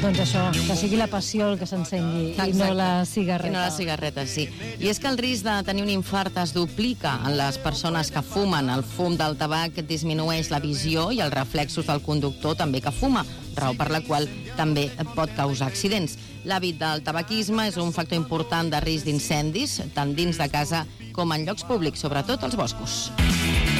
Doncs això, que sigui la passió el que s'encengui i no la cigarreta. I no la cigarreta, sí. I és que el risc de tenir un infart es duplica en les persones que fumen. El fum del tabac disminueix la visió i els reflexos del conductor també que fuma, raó per la qual també pot causar accidents. L'hàbit del tabaquisme és un factor important de risc d'incendis, tant dins de casa com en llocs públics, sobretot als boscos.